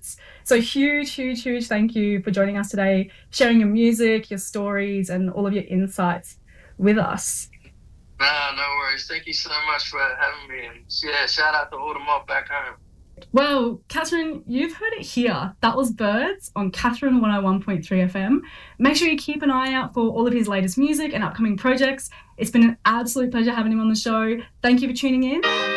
Birds. So huge thank you for joining us today, sharing your music, your stories, and all of your insights with us. Nah, no worries. Thank you so much for having me. And yeah, shout out to all the mob back home. Well, Catherine, you've heard it here. That was Birds on Catherine 101.3 FM. Make sure you keep an eye out for all of his latest music and upcoming projects. It's been an absolute pleasure having him on the show. Thank you for tuning in.